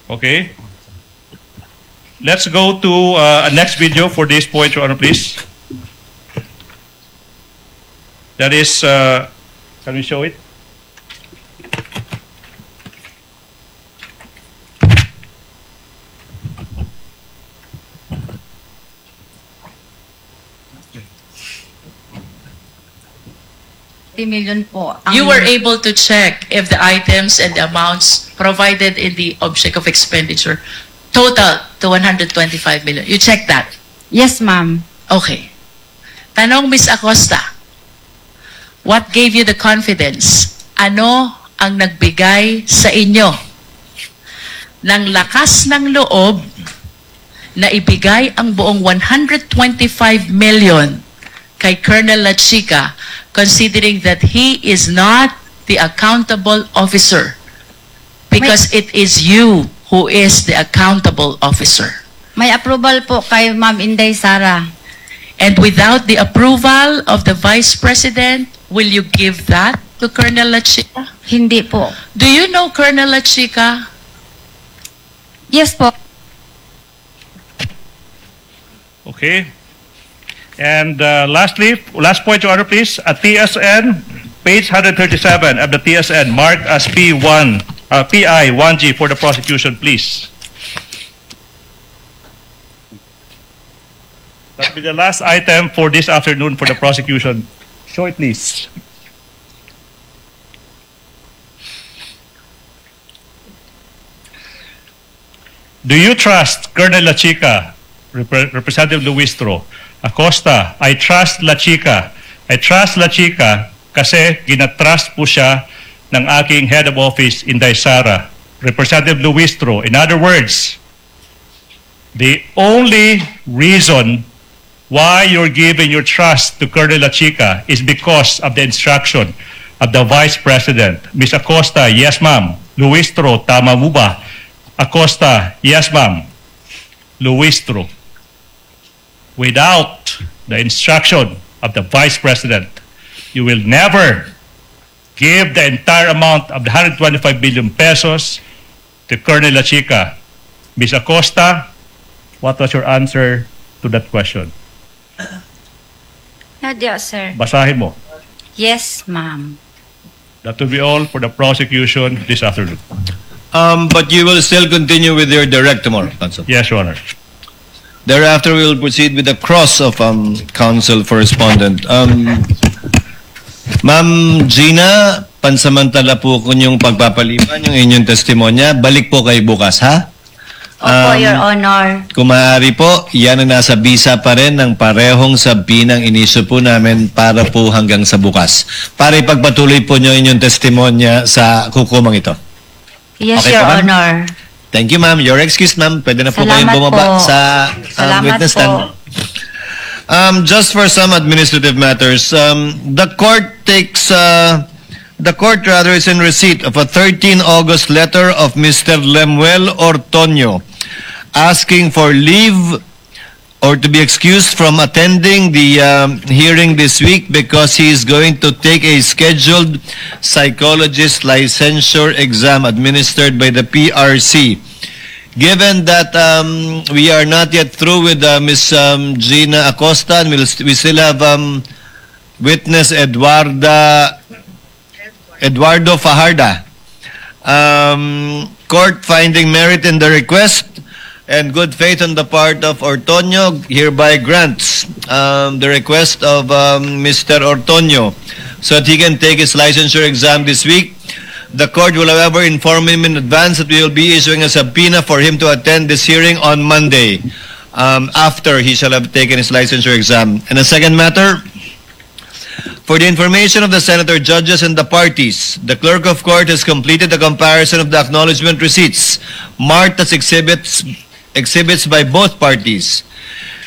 Okay. Let's go to a next video for this point, Your Honor, please. That is, can we show it? Million po. You were able to check if the items and the amounts provided in the object of expenditure total to 125 million. You checked that? Yes, ma'am. Okay. Tanong, Ms. Acosta, what gave you the confidence? Ano ang nagbigay sa inyo ng lakas ng loob na ibigay ang buong 125 million kay Colonel Lachica, considering that he is not the accountable officer because it is you who is the accountable officer? May approval po kay Ma'am Inday Sara. And without the approval of the Vice President, will you give that to Colonel Lachica? Hindi po. Do you know Colonel Lachica? Yes po. Okay. And lastly, last point, Your Honor, please. At TSN, page 137 of the TSN, marked as P1, PI 1G for the prosecution, please. That will be the last item for this afternoon for the prosecution. Show it, please. Do you trust Colonel Lachica, Representative Luistro, Acosta? I trust Lachica. I trust Lachica kasi ginatrust po siya ng aking head of office, Inday Sara. Representative Luistro, in other words, the only reason why you're giving your trust to Colonel Lachica is because of the instruction of the Vice President. Ms. Acosta, yes ma'am. Luistro, tama mo ba? Acosta, yes ma'am. Luistro, without the instruction of the Vice President, you will never give the entire amount of the 125 billion pesos to Colonel Lachica. Ms. Acosta, what was your answer to that question? Nadia, sir. Basahin mo. Yes, ma'am. That will be all for the prosecution this afternoon. But you will still continue with your direct tomorrow, Counsel. Yes, Your Honor. Thereafter, we will proceed with the cross of Counsel for Respondent. Ma'am Gina, pansamantala po kung yung pagpapaliban, yung inyong testimonya, balik po kayo bukas, ha? Opo, Your Honor. Kung maaari po, yan ang nasa bisa pa rin ng parehong sabi ng iniso po namin para po hanggang sa bukas. Para ipagpatuloy po nyo inyong testimonya sa hukumang ito. Yes, Okay Your po, ma'am? Honor. Thank you, ma'am. Your excuse, ma'am. Pwede na po Salamat kayong bumaba po. sa Salamat witness po. stand. Just for some administrative matters, the court is in receipt of a 13 August letter of Mr. Lemuel Ortonio asking for leave or to be excused from attending the hearing this week because he is going to take a scheduled psychologist licensure exam administered by the PRC. Given that we are not yet through with Ms. Gina Acosta, and we still have witness Eduardo Fajarda. Court finding merit in the request and good faith on the part of Ortonio hereby grants the request of Mr. Ortonio so that he can take his licensure exam this week. The court will, however, inform him in advance that we will be issuing a subpoena for him to attend this hearing on Monday after he shall have taken his licensure exam. And a second matter, for the information of the senator, judges, and the parties, the clerk of court has completed the comparison of the acknowledgement receipts marked as exhibits by both parties.